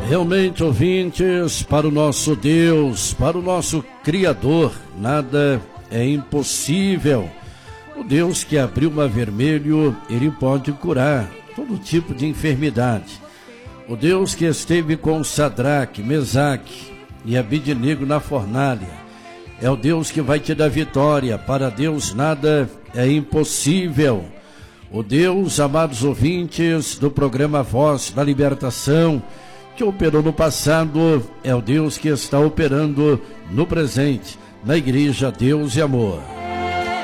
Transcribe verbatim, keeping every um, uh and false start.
Realmente, ouvintes, para o nosso Deus, para o nosso Criador, nada é impossível. O Deus que abriu o mar vermelho, ele pode curar todo tipo de enfermidade. O Deus que esteve com Sadraque, Mesaque e Abidnego na fornalha, é o Deus que vai te dar vitória. Para Deus nada é impossível. O Deus, amados ouvintes do programa Voz da Libertação, que operou no passado, é o Deus que está operando no presente, na Igreja Deus e Amor.